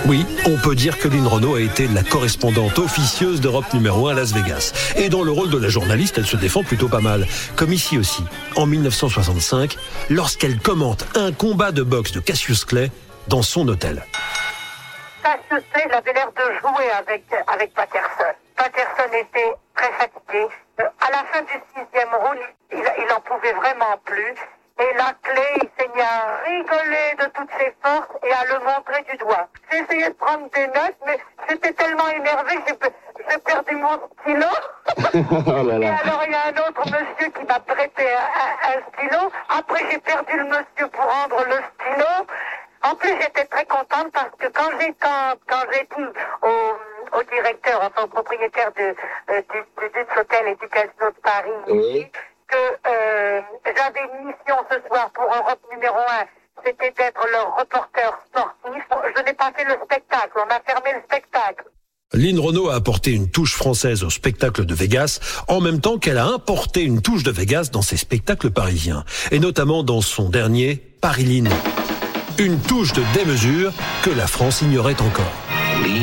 Oui, on peut dire que Lynn Renaud a été la correspondante officieuse d'Europe numéro 1 à Las Vegas. Et dans le rôle de la journaliste, elle se défend plutôt pas mal. Comme ici aussi, en 1965, lorsqu'elle commente un combat de boxe de Cassius Clay dans son hôtel. Cassius Clay, il avait l'air de jouer avec Patterson. Patterson était très fatigué. À la fin du 6e round, il en pouvait vraiment plus. Et là, Clay, il s'est mis à rigoler de toutes ses forces et à le montrer du doigt. J'ai essayé de prendre des notes, mais j'étais tellement énervé que j'ai perdu mon stylo. Oh là là. Et alors, il y a un autre monsieur qui m'a prêté un stylo. Après, j'ai perdu le monsieur pour rendre le stylo. En plus, j'étais très contente parce que quand j'ai dit au directeur, enfin au propriétaire du hôtel et du casino de Paris, Oui. que j'avais une mission ce soir pour Europe numéro 1, c'était d'être leur reporter sportif. Je n'ai pas fait le spectacle, on a fermé le spectacle. Lynn Renaud a apporté une touche française au spectacle de Vegas, en même temps qu'elle a importé une touche de Vegas dans ses spectacles parisiens, et notamment dans son dernier Paris-Lynn. Une touche de démesure que la France ignorait encore.